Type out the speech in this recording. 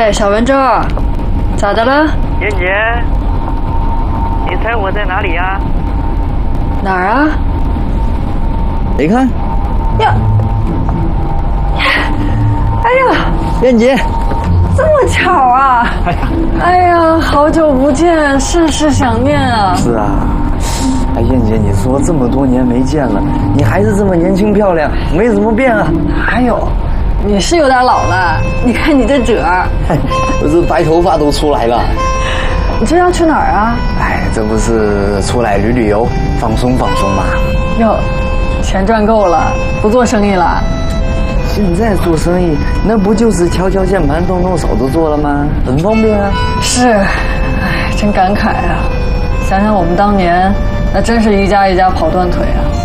喂，小文州，咋的了？ 燕姐，你猜我在哪里呀？ 哪儿啊？ 你看， 呀，哎呀， 燕姐， 这么巧啊！哎呀，好久不见，甚是想念啊。 是啊，哎，燕姐，你说这么多年没见了，你还是这么年轻漂亮，没怎么变啊？ 哪有？你是有点老了，你看你这褶儿。 不是白头发都出来了。 你这要去哪儿啊？ 哎，这不是出来旅游，放松放松嘛。 哟，钱赚够了，不做生意了？ 现在做生意，那不就是敲敲键盘、动动手就做了吗？很方便啊。 是，哎，真感慨啊！想想我们当年，那真是一家一家跑断腿啊。